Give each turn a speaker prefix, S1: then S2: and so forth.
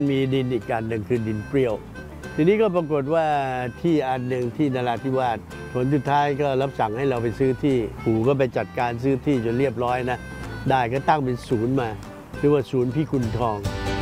S1: มีดินอีกการหนึ่งคือดินเปรี้ยวทีนี้ก็ปรากฏว่าที่อันหนึ่งที่นราธิวาสผลสุดท้ายก็รับสั่งให้เราไปซื้อที่ปู่ก็ไปจัดการซื้อที่จนเรียบร้อยนะได้ก็ตั้งเป็นศูนย์มาเรียกว่าศูนย์พิกุลทอง